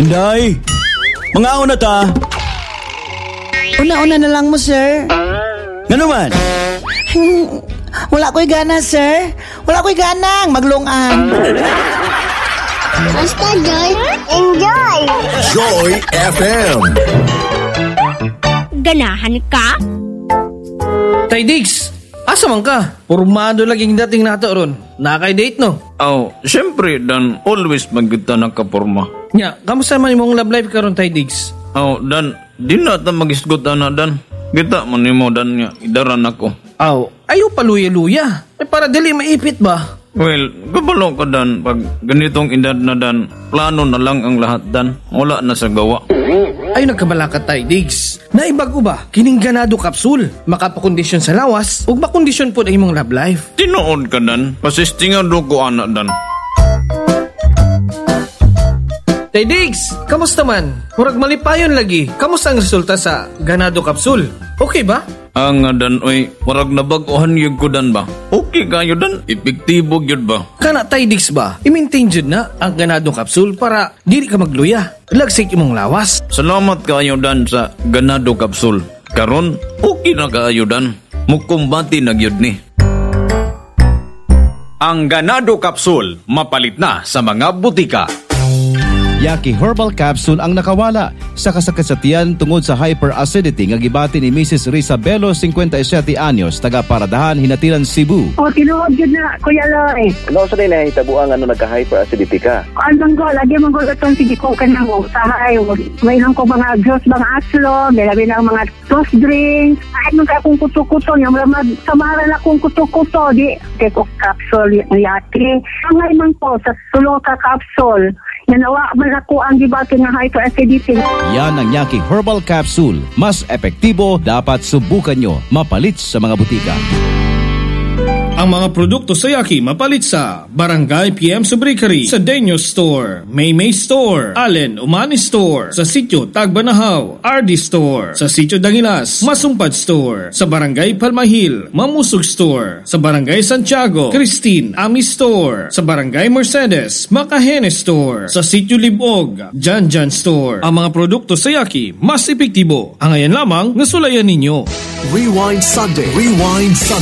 Day, mga una ta. Una-una na lang mo, sir. Ano man? Wala ko'y gana, sir. Wala ko'y ganang maglungan. Basta Joy, enjoy! Joy FM. Ganahan ka? Tay Diggs, asa man ka? Pormado laging dating nato ron. Nakay-date no? Siyempre, Dan, always magkita nakaporma. Nya, kamusta man imong love life karon Tay Diggs? Dan, di na ta mag-isgot na, Dan. Kita man mo, Dan, nga, idaran ako. Ayaw paluya-luya. Para dili maipit ba? Well, gabalo ka, Dan. Pag ganitong edad na, Dan, plano na lang ang lahat, Dan. Wala na sa gawa. Ay nagkabala ka Tay Diggs. Naibago ba? Kining ganado kapsul. Makapakondisyon sa lawas ug makondisyon po ang imong love life. Tinood ka, Dan. Pasistingan do ko, anak, Dan. Tay Diggs, kamusta man? Murag malipayon lagi. Kamusta ang resulta sa ganado kapsul? Okay ba? Dan, oy, marag nabaguhan yun ko, Dan, ba? Okay kayo, Dan. Epektibo yun ba? Kana Tay Diggs ba? I-maintain jud na ang ganado kapsul para dili ka magluya. Lagsik imong lawas. Salamat kayo, Dan, sa ganado kapsul. Karon, okay na kayo, Dan. Mukumbati na yun ni. Ang ganado kapsul, mapalit na sa mga butika. Yaki Herbal Capsule ang nakawala sa kasakit sa tiyan tungod sa hyperacidity nga gibati ni Mrs. Rizabelo, 57 anyos, taga Paradahan, Hinatilan, Cebu. Tinuod yun na, Kuya Loy. Ano sa nila hitabuang nagka-hyperacidity ka? Anong gol, lagi mong gol itong sige ko ka na mo. Sahay, may lang ko mga juice, mga aslo, may labi ng mga soft drinks. Kahit nung akong kuto-kuto, yung samaran akong kuto-kuto, di, take off capsule, Yaki. Ang ngayon po, sa tulo ka capsule, nanawa man ako ang gibati nga hyperacidity. Yan ang Yaki Herbal Capsule. Mas epektibo, dapat subukan nyo. Mapalit sa mga butika. Ang mga produkto sa Yaki mapalit sa Barangay PM Subricary, sa Denyo Store, Maymay Store, Allen Umani Store, sa Sitio Tagbanahaw, RD Store, sa Sitio Dangilas, Masumpad Store, sa Barangay Palmahil, Mamusog Store, sa Barangay Santiago, Christine Ami Store, sa Barangay Mercedes, Makahene Store, sa Sitio Libog, Janjan Store. Ang mga produkto sa Yaki mas epektibo. Ang ayan lamang nasulayan ninyo. Rewind Sunday.